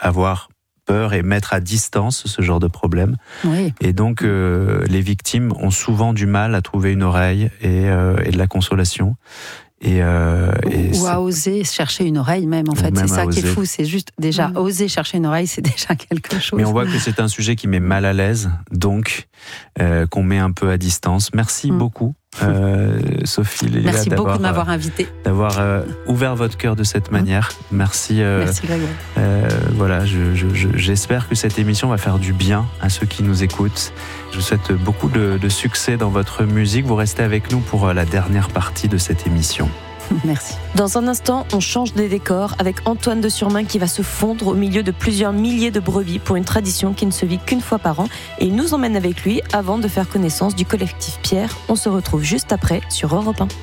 avoir peur et mettre à distance ce genre de problème. Oui. Et donc, les victimes ont souvent du mal à trouver une oreille et de la consolation. Ou à oser chercher une oreille même, en fait. Même c'est ça qui est oser. fou, c'est juste déjà oser chercher une oreille, c'est déjà quelque chose. Mais on voit que c'est un sujet qui met mal à l'aise, donc qu'on met un peu à distance. Merci beaucoup, Sophie Léliva, Merci beaucoup de m'avoir invité. d'avoir ouvert votre cœur de cette manière. Merci. Merci Grégory. Voilà, j'espère que cette émission va faire du bien à ceux qui nous écoutent. Je vous souhaite beaucoup de succès dans votre musique. Vous restez avec nous pour la dernière partie de cette émission. Merci. Dans un instant, on change de décor avec Antoine de Surmain qui va se fondre au milieu de plusieurs milliers de brebis pour une tradition qui ne se vit qu'une fois par an. Et il nous emmène avec lui avant de faire connaissance du collectif Pierre. On se retrouve juste après sur Europe 1.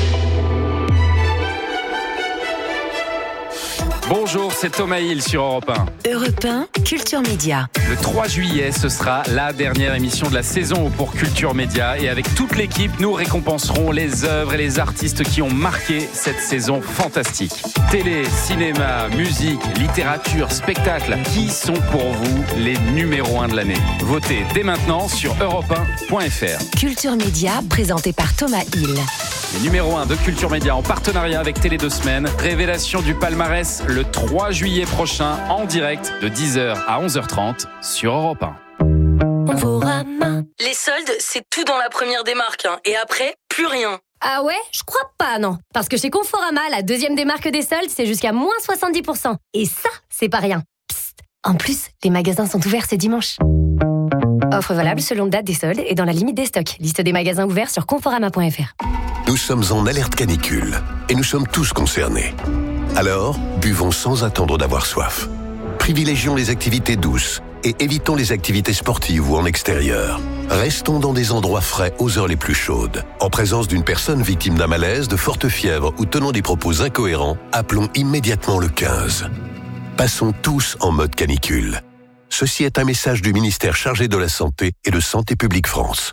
Bonjour, c'est Thomas Hill sur Europe 1. Europe 1, Culture Média. Le 3 juillet, ce sera la dernière émission de la saison pour Culture Média. Et avec toute l'équipe, nous récompenserons les œuvres et les artistes qui ont marqué cette saison fantastique. Télé, cinéma, musique, littérature, spectacle. Qui sont pour vous les numéros 1 de l'année ? Votez dès maintenant sur europe1.fr. Culture Média, présenté par Thomas Hill. Les numéros 1 de Culture Média en partenariat avec Télé 2 Semaines. Révélation du palmarès le 3 juillet prochain en direct de 10h à 11h30 sur Europe 1. Les soldes, c'est tout dans la première démarque. Et après, plus rien. Ah ouais ? Je crois pas, non. Parce que chez Conforama, la deuxième démarque des soldes, c'est jusqu'à moins 70%. Et ça, c'est pas rien. Psst. En plus, les magasins sont ouverts ce dimanche. Offre valable selon date des soldes et dans la limite des stocks. Liste des magasins ouverts sur conforama.fr. Nous sommes en alerte canicule et nous sommes tous concernés. Alors, buvons sans attendre d'avoir soif. Privilégions les activités douces et évitons les activités sportives ou en extérieur. Restons dans des endroits frais aux heures les plus chaudes. En présence d'une personne victime d'un malaise, de forte fièvre ou tenant des propos incohérents, appelons immédiatement le 15. Passons tous en mode canicule. Ceci est un message du ministère chargé de la Santé et de Santé publique France.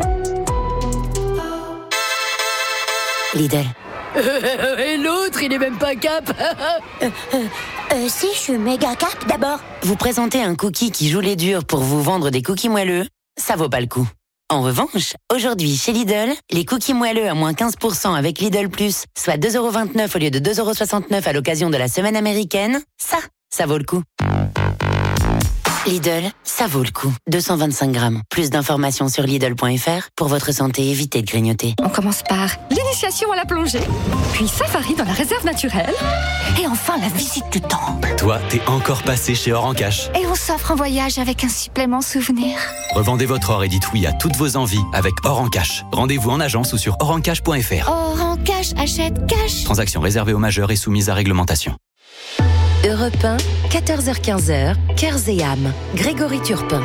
Lidl. Et l'autre, il est même pas cap. Si, je suis méga cap d'abord. Vous présentez un cookie qui joue les durs pour vous vendre des cookies moelleux, ça vaut pas le coup. En revanche, aujourd'hui chez Lidl, les cookies moelleux à moins 15% avec Lidl Plus, soit 2,29€ au lieu de 2,69€ à l'occasion de la semaine américaine, ça vaut le coup. Lidl, ça vaut le coup. 225 grammes. Plus d'informations sur Lidl.fr. Pour votre santé, évitez de grignoter. On commence par l'initiation à la plongée, puis safari dans la réserve naturelle, et enfin la visite du temple. Toi, t'es encore passé chez Or en Cash. Et on s'offre un voyage avec un supplément souvenir. Revendez votre or et dites oui à toutes vos envies avec Or en Cash. Rendez-vous en agence ou sur orencash.fr. Or en cash, achète cash. Transaction réservée aux majeurs et soumise à réglementation. Europe 1, 14h-15h, Cœurs et âmes. Grégory Turpin.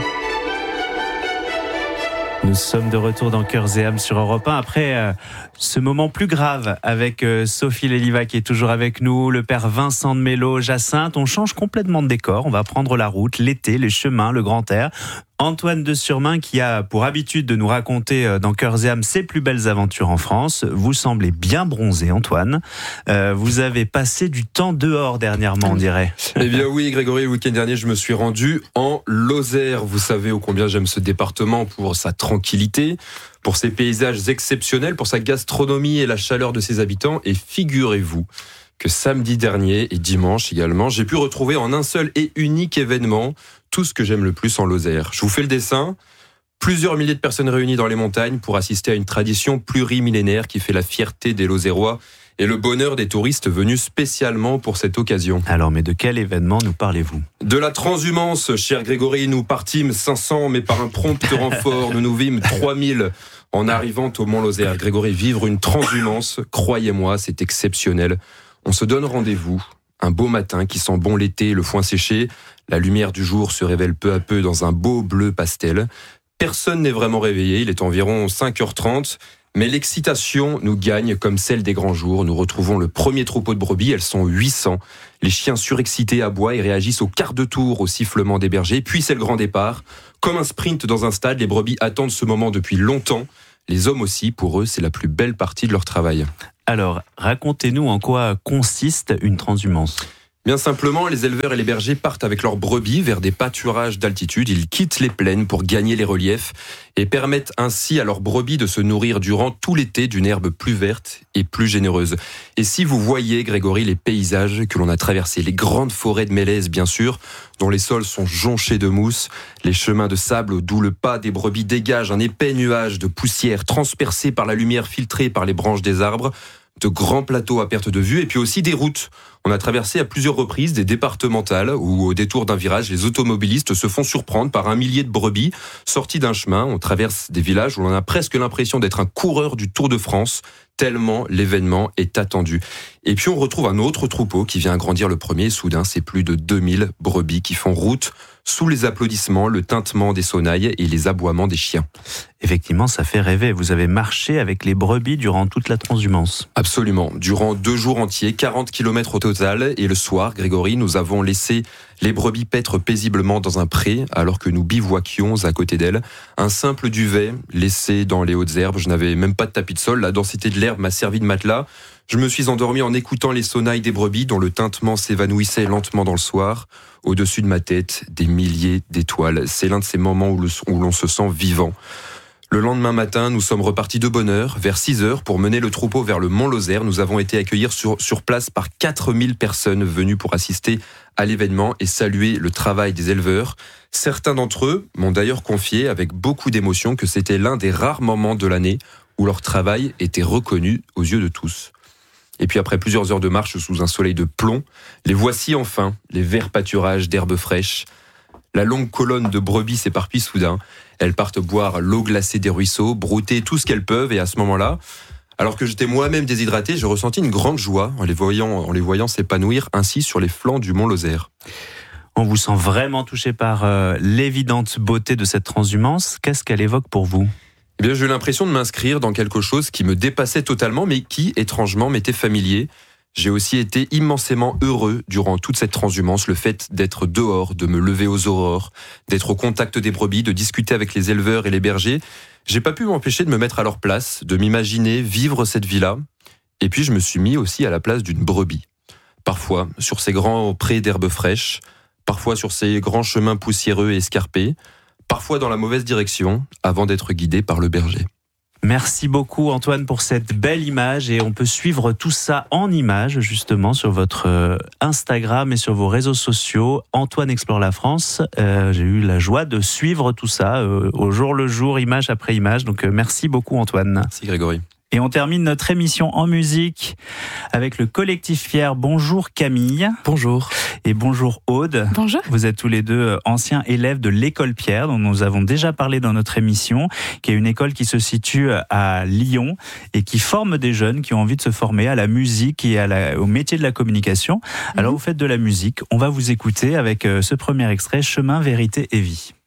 Nous sommes de retour dans Cœurs et âmes sur Europe 1 après ce moment plus grave avec Sophie Léliva qui est toujours avec nous, le père Vincent de Mello, Jacinthe. On change complètement de décor, on va prendre la route, l'été, les chemins, le grand air. Antoine de Surmain qui a pour habitude de nous raconter dans Cœurs et âmes ses plus belles aventures en France. Vous semblez bien bronzé, Antoine. Vous avez passé du temps dehors dernièrement, on dirait. Eh bien oui, Grégory, le week-end dernier, je me suis rendu en Lozère. Vous savez ô combien j'aime ce département pour sa tranquillité, pour ses paysages exceptionnels, pour sa gastronomie et la chaleur de ses habitants. Et figurez-vous que samedi dernier et dimanche également, j'ai pu retrouver en un seul et unique événement tout ce que j'aime le plus en Lozère. Je vous fais le dessin. Plusieurs milliers de personnes réunies dans les montagnes pour assister à une tradition plurimillénaire qui fait la fierté des Lozérois et le bonheur des touristes venus spécialement pour cette occasion. Alors, mais de quel événement nous parlez-vous ? De la transhumance, cher Grégory. Nous partîmes 500, mais par un prompt renfort, nous vîmes 3000 en arrivant au Mont-Lozère. Grégory, vivre une transhumance, croyez-moi, c'est exceptionnel. On se donne rendez-vous un beau matin qui sent bon l'été, le foin séché. La lumière du jour se révèle peu à peu dans un beau bleu pastel. Personne n'est vraiment réveillé, il est environ 5h30. Mais l'excitation nous gagne comme celle des grands jours. Nous retrouvons le premier troupeau de brebis, elles sont 800. Les chiens surexcités aboient et réagissent au quart de tour au sifflement des bergers. Puis c'est le grand départ. Comme un sprint dans un stade, les brebis attendent ce moment depuis longtemps. Les hommes aussi, pour eux, c'est la plus belle partie de leur travail. Alors, racontez-nous en quoi consiste une transhumance. Bien simplement, les éleveurs et les bergers partent avec leurs brebis vers des pâturages d'altitude. Ils quittent les plaines pour gagner les reliefs et permettent ainsi à leurs brebis de se nourrir durant tout l'été d'une herbe plus verte et plus généreuse. Et si vous voyez, Grégory, les paysages que l'on a traversés, les grandes forêts de mélèzes, bien sûr, dont les sols sont jonchés de mousse, les chemins de sable d'où le pas des brebis dégage un épais nuage de poussière transpercé par la lumière filtrée par les branches des arbres, de grands plateaux à perte de vue et puis aussi des routes. On a traversé à plusieurs reprises des départementales où, au détour d'un virage, les automobilistes se font surprendre par un millier de brebis sortis d'un chemin. On traverse des villages où l'on a presque l'impression d'être un coureur du Tour de France, tellement l'événement est attendu. Et puis on retrouve un autre troupeau qui vient agrandir le premier. Soudain, c'est plus de 2000 brebis qui font route sous les applaudissements, le tintement des sonnailles et les aboiements des chiens. Effectivement, ça fait rêver. Vous avez marché avec les brebis durant toute la transhumance. Absolument. Durant 2 jours entiers, 40 km au total. Et le soir, Grégory, nous avons laissé les brebis paître paisiblement dans un pré alors que nous bivouaquions à côté d'elles. Un simple duvet laissé dans les hautes herbes. Je n'avais même pas de tapis de sol. La densité de l'herbe m'a servi de matelas. Je me suis endormi en écoutant les sonnailles des brebis dont le tintement s'évanouissait lentement dans le soir. Au-dessus de ma tête, des milliers d'étoiles. C'est l'un de ces moments où l'on se sent vivant. Le lendemain matin, nous sommes repartis de bonne heure, vers 6h, pour mener le troupeau vers le Mont Lozère. Nous avons été accueillis sur place par 4000 personnes venues pour assister à l'événement et saluer le travail des éleveurs. Certains d'entre eux m'ont d'ailleurs confié avec beaucoup d'émotion que c'était l'un des rares moments de l'année où leur travail était reconnu aux yeux de tous. Et puis après plusieurs heures de marche sous un soleil de plomb, les voici enfin, les verts pâturages d'herbes fraîches. La longue colonne de brebis s'éparpille soudain. Elles partent boire l'eau glacée des ruisseaux, brouter tout ce qu'elles peuvent. Et à ce moment-là, alors que j'étais moi-même déshydraté, j'ai ressenti une grande joie en les voyant s'épanouir ainsi sur les flancs du Mont Lozère. On vous sent vraiment touché par l'évidente beauté de cette transhumance. Qu'est-ce qu'elle évoque pour vous ? Eh bien, j'ai eu l'impression de m'inscrire dans quelque chose qui me dépassait totalement, mais qui, étrangement, m'était familier. J'ai aussi été immensément heureux durant toute cette transhumance, le fait d'être dehors, de me lever aux aurores, d'être au contact des brebis, de discuter avec les éleveurs et les bergers. J'ai pas pu m'empêcher de me mettre à leur place, de m'imaginer vivre cette vie-là. Et puis je me suis mis aussi à la place d'une brebis. Parfois sur ces grands prés d'herbes fraîches, parfois sur ces grands chemins poussiéreux et escarpés, parfois dans la mauvaise direction, avant d'être guidé par le berger. Merci beaucoup Antoine pour cette belle image et on peut suivre tout ça en images justement sur votre Instagram et sur vos réseaux sociaux. Antoine Explore la France. J'ai eu la joie de suivre tout ça au jour le jour, image après image. Donc merci beaucoup Antoine. Merci Grégory. Et on termine notre émission en musique avec le collectif Pierre. Bonjour Camille. Bonjour. Et bonjour Aude. Bonjour. Vous êtes tous les deux anciens élèves de l'école Pierre, dont nous avons déjà parlé dans notre émission, qui est une école qui se situe à Lyon et qui forme des jeunes qui ont envie de se former à la musique et au métier de la communication. Alors vous faites de la musique. On va vous écouter avec ce premier extrait, Chemin, Vérité et Vie.